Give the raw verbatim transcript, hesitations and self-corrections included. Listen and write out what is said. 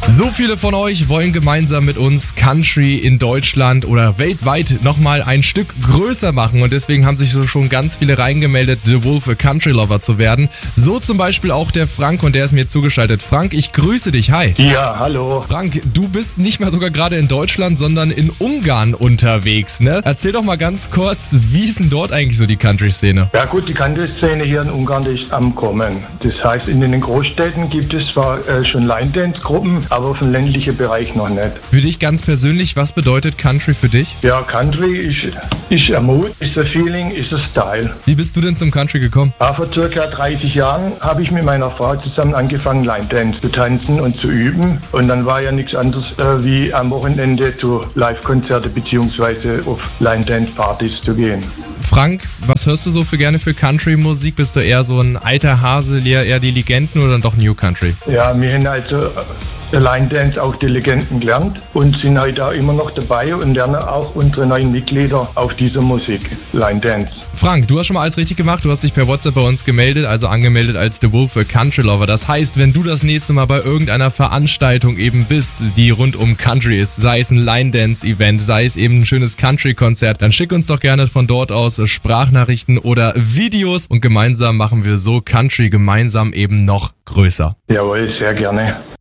So viele von euch wollen gemeinsam mit uns Country in Deutschland oder weltweit nochmal ein Stück größer machen und deswegen haben sich so schon ganz viele reingemeldet, The Wolf a Country Lover zu werden. So zum Beispiel auch der Frank und der ist mir zugeschaltet. Frank, ich grüße dich, hi. Ja, hallo. Frank, du bist nicht mehr sogar gerade in Deutschland, sondern in Ungarn unterwegs, ne? Erzähl doch mal ganz kurz, wie ist denn dort eigentlich so die Country-Szene? Ja gut, die Country-Szene hier in Ungarn, die ist am Kommen. Das heißt, in den Großstädten gibt es zwar äh, schon Line-Dance-Gruppen, aber auf dem ländlichen Bereich noch nicht. Für dich ganz persönlich, was bedeutet Country für dich? Ja, Country ist, ist ein Mut, ist ein Feeling, ist ein Style. Wie bist du denn zum Country gekommen? Ja, vor circa dreißig Jahren habe ich mit meiner Frau zusammen angefangen, Line-Dance zu tanzen und zu üben. Und dann war ja nichts anderes äh, wie am Wochenende zu Live-Konzerte bzw. auf Line-Dance-Partys zu gehen. Frank, was hörst du so für gerne für Country-Musik? Bist du eher so ein alter Hase, eher die Legenden oder dann doch New Country? Ja, wir haben also Line Dance auch die Legenden gelernt und sind heute auch immer noch dabei und lernen auch unsere neuen Mitglieder auf dieser Musik, Line Dance. Frank, du hast schon mal alles richtig gemacht. Du hast dich per WhatsApp bei uns gemeldet, also angemeldet als The Wolf a Country Lover. Das heißt, wenn du das nächste Mal bei irgendeiner Veranstaltung eben bist, die rund um Country ist, sei es ein Line Dance Event, sei es eben ein schönes Country-Konzert, dann schick uns doch gerne von dort aus Sprachnachrichten oder Videos und gemeinsam machen wir so Country gemeinsam eben noch größer. Jawohl, sehr gerne.